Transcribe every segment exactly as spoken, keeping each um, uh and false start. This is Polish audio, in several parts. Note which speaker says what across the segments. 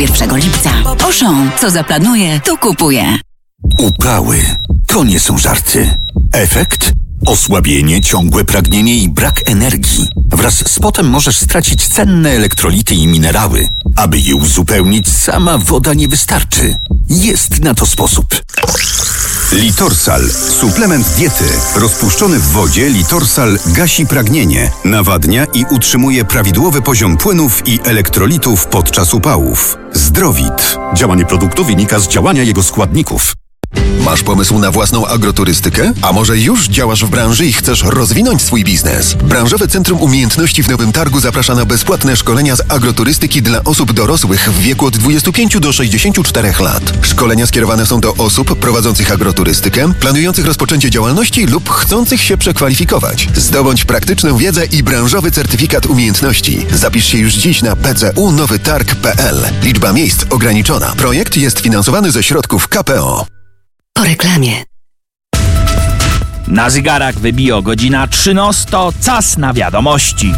Speaker 1: pierwszego lipca. Auchan, co zaplanuje, to kupuje.
Speaker 2: Uprały to nie są żarty. Efekt? Osłabienie, ciągłe pragnienie i brak energii. Wraz z potem możesz stracić cenne elektrolity i minerały. Aby je uzupełnić, sama woda nie wystarczy. Jest na to sposób.
Speaker 3: Litorsal. Suplement diety. Rozpuszczony w wodzie Litorsal gasi pragnienie, nawadnia i utrzymuje prawidłowy poziom płynów i elektrolitów podczas upałów. Zdrowit.
Speaker 2: Działanie produktu wynika z działania jego składników.
Speaker 4: Masz pomysł na własną agroturystykę? A może już działasz w branży i chcesz rozwinąć swój biznes? Branżowe Centrum Umiejętności w Nowym Targu zaprasza na bezpłatne szkolenia z agroturystyki dla osób dorosłych w wieku od dwudziestu pięciu do sześćdziesięciu czterech lat. Szkolenia skierowane są do osób prowadzących agroturystykę, planujących rozpoczęcie działalności lub chcących się przekwalifikować. Zdobądź praktyczną wiedzę i branżowy certyfikat umiejętności. Zapisz się już dziś na p c u nowy targ kropka p l. Liczba miejsc ograniczona. Projekt jest finansowany ze środków K P O.
Speaker 1: Po reklamie.
Speaker 5: Na zegarach wybiło godzina trzynaста, czas na wiadomości.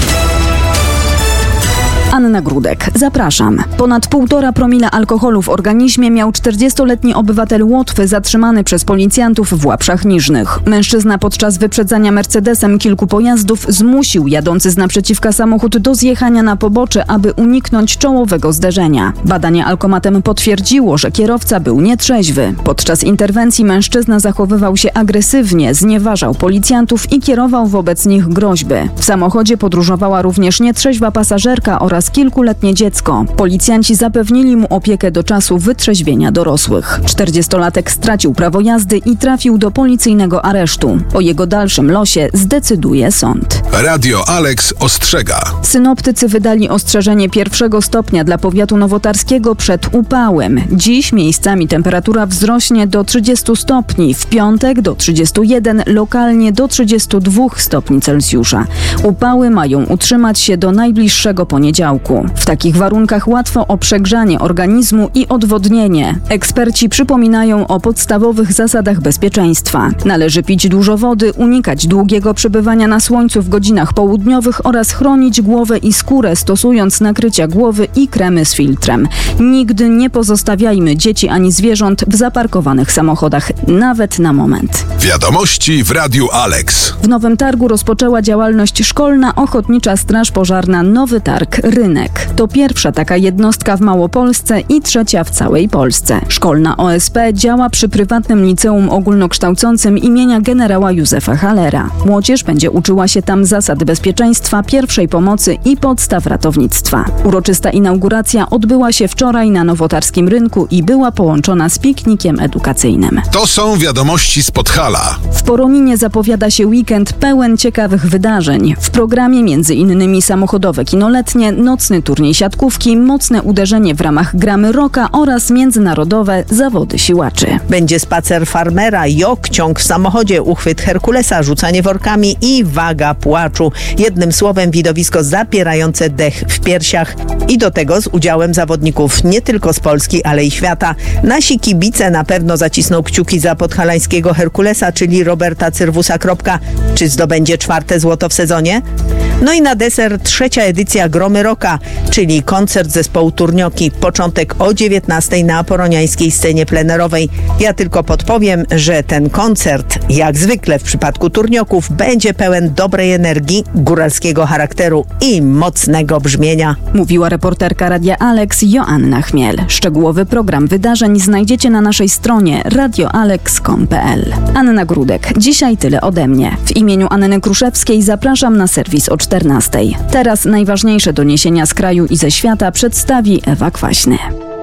Speaker 6: Anna Grudek, zapraszam. Ponad półtora promila alkoholu w organizmie miał czterdziestoletni obywatel Łotwy zatrzymany przez policjantów w Łapszach Niżnych. Mężczyzna podczas wyprzedzania Mercedesem kilku pojazdów zmusił jadący z naprzeciwka samochód do zjechania na pobocze, aby uniknąć czołowego zderzenia. Badanie alkomatem potwierdziło, że kierowca był nietrzeźwy. Podczas interwencji mężczyzna zachowywał się agresywnie, znieważał policjantów i kierował wobec nich groźby. W samochodzie podróżowała również nietrzeźwa pasażerka oraz kilkuletnie dziecko. Policjanci zapewnili mu opiekę do czasu wytrzeźwienia dorosłych. czterdziestolatek stracił prawo jazdy i trafił do policyjnego aresztu. O jego dalszym losie zdecyduje sąd.
Speaker 7: Radio Alex ostrzega.
Speaker 6: Synoptycy wydali ostrzeżenie pierwszego stopnia dla powiatu nowotarskiego przed upałem. Dziś miejscami temperatura wzrośnie do trzydziestu stopni, w piątek do trzydziestu jeden, lokalnie do trzydziestu dwóch stopni Celsjusza. Upały mają utrzymać się do najbliższego poniedziałku. W takich warunkach łatwo o przegrzanie organizmu i odwodnienie. Eksperci przypominają o podstawowych zasadach bezpieczeństwa. Należy pić dużo wody, unikać długiego przebywania na słońcu w godzinach południowych oraz chronić głowę i skórę, stosując nakrycia głowy i kremy z filtrem. Nigdy nie pozostawiajmy dzieci ani zwierząt w zaparkowanych samochodach, nawet na moment.
Speaker 7: Wiadomości w Radiu Alex.
Speaker 6: W Nowym Targu rozpoczęła działalność szkolna Ochotnicza Straż Pożarna Nowy Targ Rynek. To pierwsza taka jednostka w Małopolsce i trzecia w całej Polsce. Szkolna O S P działa przy prywatnym liceum ogólnokształcącym imienia generała Józefa Hallera. Młodzież będzie uczyła się tam zasad bezpieczeństwa, pierwszej pomocy i podstaw ratownictwa. Uroczysta inauguracja odbyła się wczoraj na Nowotarskim Rynku i była połączona z piknikiem edukacyjnym.
Speaker 7: To są wiadomości z Podhala.
Speaker 6: W Porominie zapowiada się weekend pełen ciekawych wydarzeń. W programie między innymi samochodowe kinoletnie, nocny turniej siatkówki, mocne uderzenie w ramach Gramy Rocka oraz międzynarodowe zawody siłaczy.
Speaker 8: Będzie spacer farmera, jok, ciąg w samochodzie, uchwyt Herkulesa, rzucanie workami i waga płaczu. Jednym słowem widowisko zapierające dech w piersiach i do tego z udziałem zawodników nie tylko z Polski, ale i świata. Nasi kibice na pewno zacisną kciuki za podhalańskiego Herkulesa, czyli Roberta Cyrwusa. Czy zdobędzie czwarte złoto w sezonie? No i na deser trzecia edycja Gromy Rocka, czyli koncert zespołu Turnioki. Początek o dziewiętnastej na poroniańskiej scenie plenerowej. Ja tylko podpowiem, że ten koncert, jak zwykle w przypadku Turnioków, będzie pełen dobrej energii, góralskiego charakteru i mocnego brzmienia.
Speaker 6: Mówiła reporterka Radia Alex Joanna Chmiel. Szczegółowy program wydarzeń znajdziecie na naszej stronie radio alex kropka com kropka p l. Anna Grudek. Dzisiaj tyle ode mnie. W imieniu Anny Kruszewskiej zapraszam na serwis o czternastej. Teraz najważniejsze doniesienia z kraju i ze świata przedstawi Ewa Kwaśny.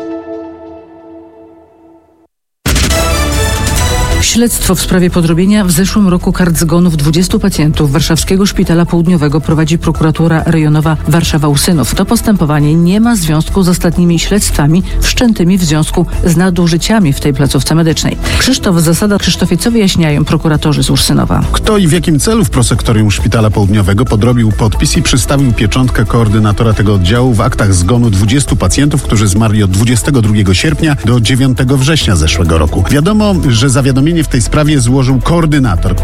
Speaker 9: Śledztwo w sprawie podrobienia w zeszłym roku kart zgonów dwudziestu pacjentów Warszawskiego Szpitala Południowego prowadzi prokuratura rejonowa Warszawa-Usynów. To postępowanie nie ma związku z ostatnimi śledztwami wszczętymi w związku z nadużyciami w tej placówce medycznej. Krzysztof Zasada, Krzysztofie, co wyjaśniają prokuratorzy z Ursynowa?
Speaker 10: Kto i w jakim celu w prosektorium Szpitala Południowego podrobił podpis i przystawił pieczątkę koordynatora tego oddziału w aktach zgonu dwudziestu pacjentów, którzy zmarli od dwudziestego drugiego sierpnia do dziewiątego września zeszłego roku. Wiadomo, że zawiadomienie w tej sprawie złożył koordynator